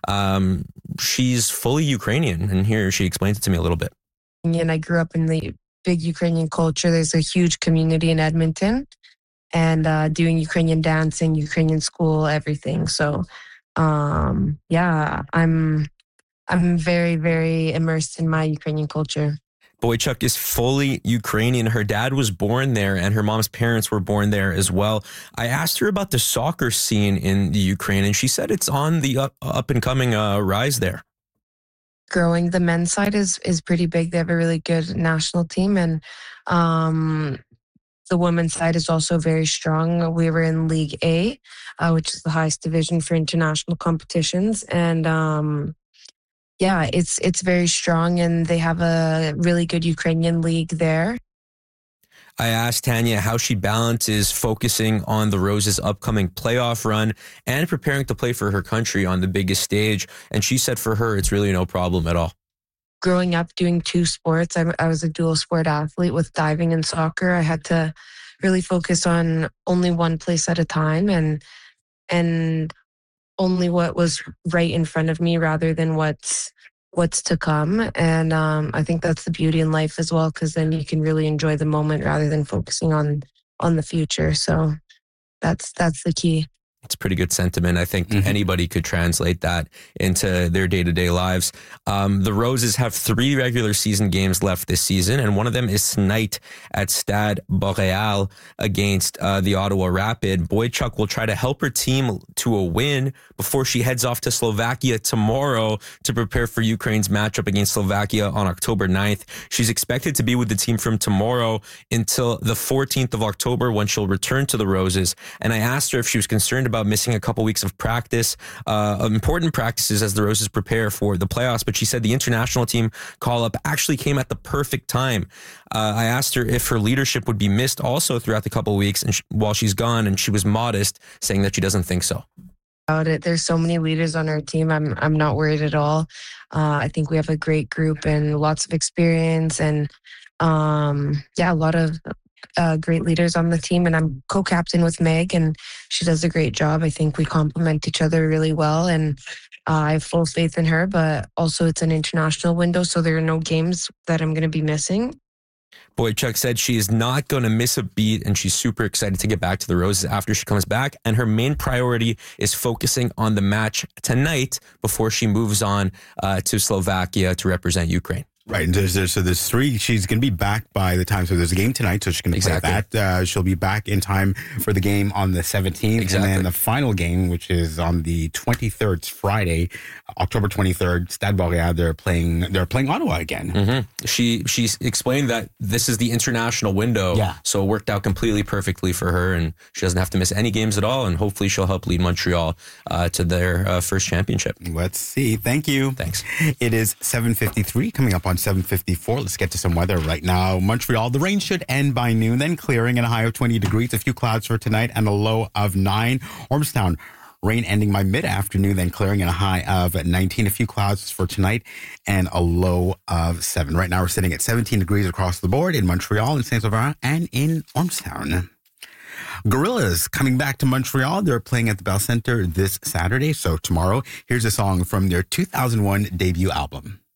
She's fully Ukrainian, and here she explains it to me a little bit. And I grew up in the big Ukrainian culture. There's a huge community in Edmonton, and doing Ukrainian dancing, Ukrainian school, everything. So, yeah, I'm very, very immersed in my Ukrainian culture. Boychuk is fully Ukrainian. Her dad was born there and her mom's parents were born there as well. I asked her about the soccer scene in the Ukraine, and she said it's on the up and coming rise there. Growing, the men's side is pretty big. They have a really good national team, and the women's side is also very strong. We were in League A, which is the highest division for international competitions, and yeah, it's very strong, and they have a really good Ukrainian league there. I asked Tanya how she balances focusing on the Rose's upcoming playoff run and preparing to play for her country on the biggest stage. And she said for her, it's really no problem at all. Growing up doing two sports, I was a dual sport athlete with diving and soccer. I had to really focus on only one place at a time and only what was right in front of me rather than what's to come. And I think that's the beauty in life as well, because then you can really enjoy the moment rather than focusing on the future. So that's the key. It's a pretty good sentiment. I think anybody could translate that into their day-to-day lives. The Roses have 3 regular season games left this season, and one of them is tonight at Stade Boréal against the Ottawa Rapid. Boychuk will try to help her team to a win before she heads off to Slovakia tomorrow to prepare for Ukraine's matchup against Slovakia on October 9th. She's expected to be with the team from tomorrow until the 14th of October when she'll return to the Roses. And I asked her if she was concerned about missing a couple weeks of practice, important practices as the Roses prepare for the playoffs. But she said the international team call-up actually came at the perfect time. I asked her if her leadership would be missed also throughout the couple of weeks and while she's gone, and she was modest, saying that she doesn't think so. There's so many leaders on our team. I'm not worried at all. I think we have a great group and lots of experience, and a lot of great leaders on the team, and I'm co-captain with Meg, and she does a great job. I think we complement each other really well, and I have full faith in her, but also it's an international window, so there are no games that I'm going to be missing. Boychuk said she is not going to miss a beat, and she's super excited to get back to the Roses after she comes back, and her main priority is focusing on the match tonight before she moves on to Slovakia to represent Ukraine. Right, and there's 3. She's going to be back by the time. So there's a game tonight, so she's going to play that. She'll be back in time for the game on the 17th, and then the final game, which is on the 23rd, it's Friday, October 23rd, Stade Boréal. They're playing Ottawa again. She explained that this is the international window, so it worked out completely perfectly for her, and she doesn't have to miss any games at all. And hopefully, she'll help lead Montreal to their first championship. Let's see. Thank you. Thanks. It is 7:53 coming up on 7:54. Let's get to some weather right now. Montreal, the rain should end by noon, then clearing and a high of 20 degrees. A few clouds for tonight and a low of 9. Ormstown, rain ending by mid-afternoon, then clearing and a high of 19. A few clouds for tonight and a low of 7. Right now we're sitting at 17 degrees across the board in Montreal, in Saint-Sauveur, and in Ormstown. Gorillaz coming back to Montreal. They're playing at the Bell Centre this Saturday, so tomorrow. Here's a song from their 2001 debut album.